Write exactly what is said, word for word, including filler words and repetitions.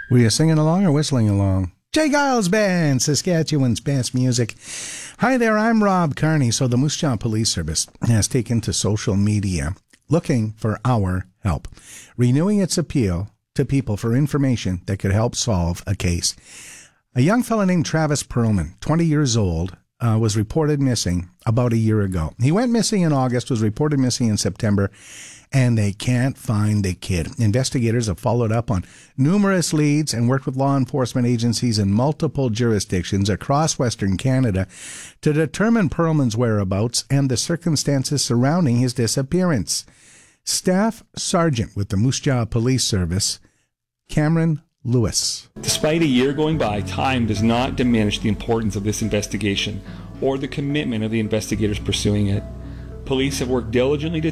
Were you singing along or whistling along? Jay Giles Band, Saskatchewan's best music. Hi there, I'm Rob Carney. So the Moose Jaw Police Service has taken to social media looking for our help, renewing its appeal to people for information that could help solve a case. A young fellow named Travis Perlman, twenty years old, uh, was reported missing about a year ago. He went missing in August, was reported missing in September, and they can't find the kid. Investigators have followed up on numerous leads and worked with law enforcement agencies in multiple jurisdictions across Western Canada to determine Perlman's whereabouts and the circumstances surrounding his disappearance. Staff Sergeant with the Moose Jaw Police Service, Cameron Lewis. Despite a year going by, time does not diminish the importance of this investigation or the commitment of the investigators pursuing it. Police have worked diligently to